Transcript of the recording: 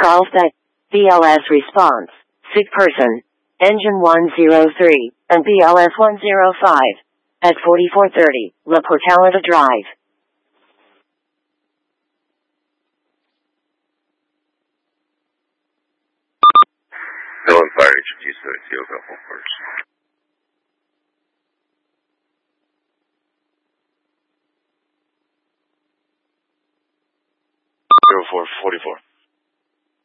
Carlsbad. BLS response. Sick person. Engine 103 and BLS 105 at 4430 La Portalada Drive. Dillon Fire HG 70 got one first. 0444.